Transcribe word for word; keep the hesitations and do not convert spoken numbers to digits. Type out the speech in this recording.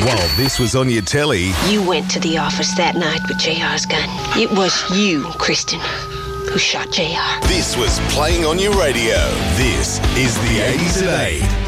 While this was on your telly, You went to the office that night with J R's gun. It was you, Kristen, who shot J R. this was playing on your radio. This is the eighties at eight.